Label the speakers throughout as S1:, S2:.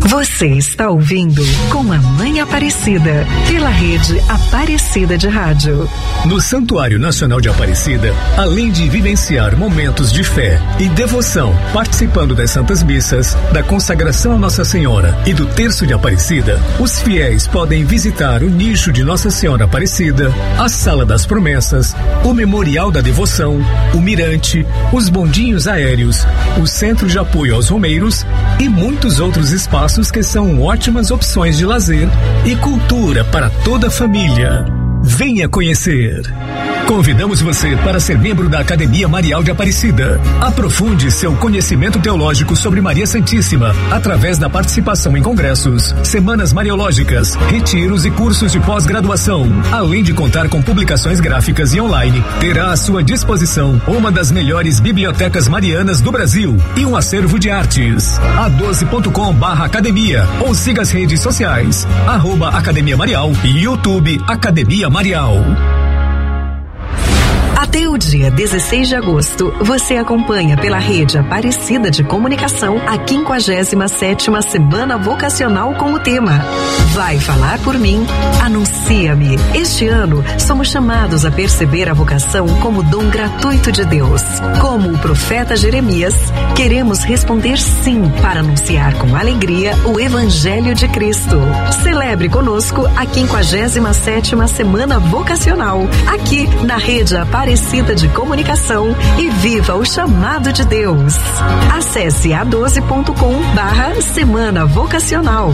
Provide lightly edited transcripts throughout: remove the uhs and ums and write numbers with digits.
S1: Você está ouvindo Com a Mãe Aparecida, pela rede Aparecida de Rádio.
S2: No Santuário Nacional de Aparecida, além de vivenciar momentos de fé e devoção, participando das Santas Missas, da consagração a Nossa Senhora e do Terço de Aparecida, os fiéis podem visitar o nicho de Nossa Senhora Aparecida, a Sala das Promessas, o Memorial da Devoção, o Mirante, os bondinhos aéreos, o Centro de Apoio aos Romeiros e muitos outros espaços que são ótimas opções de lazer e cultura para toda a família. Venha conhecer. Convidamos você para ser membro da Academia Marial de Aparecida. Aprofunde seu conhecimento teológico sobre Maria Santíssima através da participação em congressos, semanas mariológicas, retiros e cursos de pós-graduação. Além de contar com publicações gráficas e online, terá à sua disposição uma das melhores bibliotecas marianas do Brasil e um acervo de artes. a12.com/academia ou siga as redes sociais @Academia Marial e YouTube Academia Marial.
S1: Até o dia 16 de agosto, você acompanha pela rede Aparecida de Comunicação a 57ª Semana Vocacional com o tema Vai Falar por Mim? Anuncia-me. Este ano, somos chamados a perceber a vocação como dom gratuito de Deus. Como o profeta Jeremias, queremos responder sim para anunciar com alegria o Evangelho de Cristo. Celebre conosco a 57ª Semana Vocacional, aqui na rede Aparecida de Comunicação e viva o chamado de Deus. Acesse a12.com/Semana Vocacional.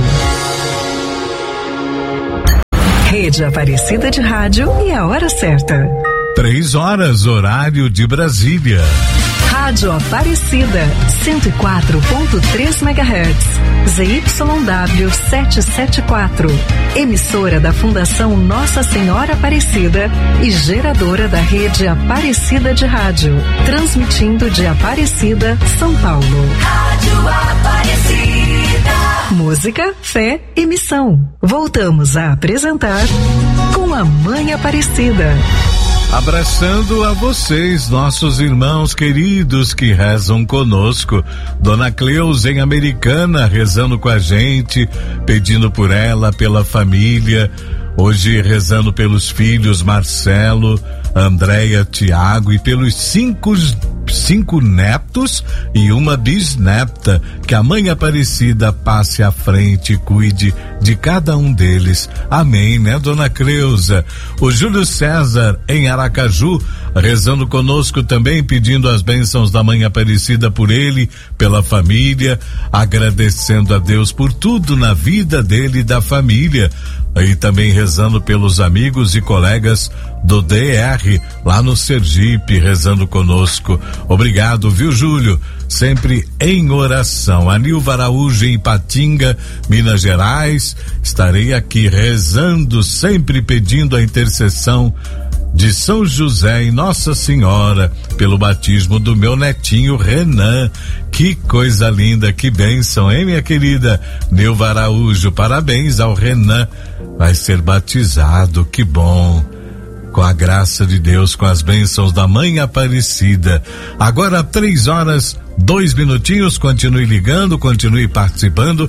S1: Rede Aparecida de Rádio e a hora certa.
S3: 3 horas, horário de Brasília.
S1: Rádio Aparecida, 104.3 MHz, ZYW 774, emissora da Fundação Nossa Senhora Aparecida e geradora da rede Aparecida de Rádio, transmitindo de Aparecida, São Paulo. Rádio Aparecida. Música, fé e missão. Voltamos a apresentar Com a Mãe Aparecida.
S3: Abraçando a vocês, nossos irmãos queridos que rezam conosco. Dona Cleusa em Americana rezando com a gente, pedindo por ela, pela família. Hoje rezando pelos filhos Marcelo, Andréia, Tiago e pelos cinco netos e uma bisneta. Que a Mãe Aparecida passe à frente e cuide de cada um deles. Amém, né, Dona Cleusa? O Júlio César em Aracaju rezando conosco também, pedindo as bênçãos da Mãe Aparecida por ele, pela família, agradecendo a Deus por tudo na vida dele e da família. E também rezando pelos amigos e colegas do DR lá no Sergipe, rezando conosco. Obrigado, viu, Júlio? Sempre em oração. A Nilva Araújo em Ipatinga, Minas Gerais. Estarei aqui rezando, sempre pedindo a intercessão de São José e Nossa Senhora pelo batismo do meu netinho Renan. Que coisa linda, que bênção, hein, minha querida Nilva Araújo? Parabéns ao Renan, vai ser batizado, que bom, com a graça de Deus, com as bênçãos da Mãe Aparecida. Agora 3 horas, 2 minutinhos, continue ligando, continue participando,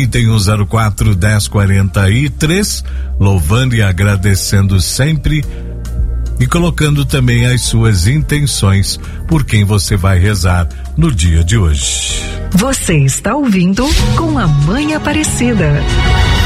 S3: 3104-1043, louvando e agradecendo sempre e colocando também as suas intenções por quem você vai rezar no dia de hoje.
S1: Você está ouvindo Com a Mãe Aparecida.